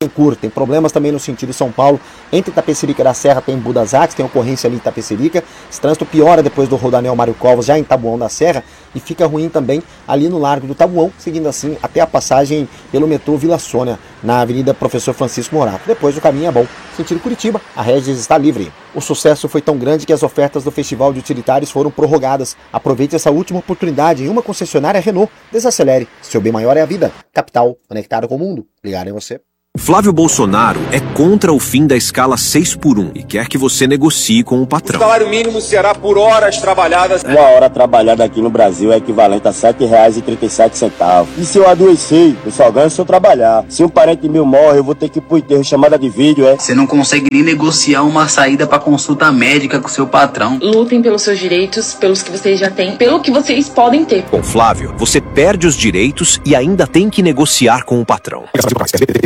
Tem problemas também no sentido São Paulo, entre Itapecerica da Serra tem Budas Artes, tem ocorrência ali em Itapecerica. Esse trânsito piora depois do Rodoanel Mário Covas, já em Taboão da Serra, e fica ruim também ali no Largo do Taboão, seguindo assim até a passagem pelo metrô Vila Sônia, na Avenida Professor Francisco Morato. Depois o caminho é bom, sentido Curitiba, a Regis está livre. O sucesso foi tão grande que as ofertas do Festival de Utilitários foram prorrogadas. Aproveite essa última oportunidade em uma concessionária Renault. Desacelere, seu bem maior é a vida. Capital, conectado com o mundo. Ligar em você. Flávio Bolsonaro é contra o fim da escala 6x1 e quer que você negocie com o patrão. O salário mínimo será por horas trabalhadas. Uma hora trabalhada aqui no Brasil é equivalente a R$ 7,37. E se eu adoecer, eu só ganho se eu trabalhar. Se um parente meu morre, eu vou ter que ir pro enterro, chamada de vídeo, é? Você não consegue nem negociar uma saída pra consulta médica com seu patrão. Lutem pelos seus direitos, pelos que vocês já têm, pelo que vocês podem ter. Com Flávio, você perde os direitos e ainda tem que negociar com o patrão.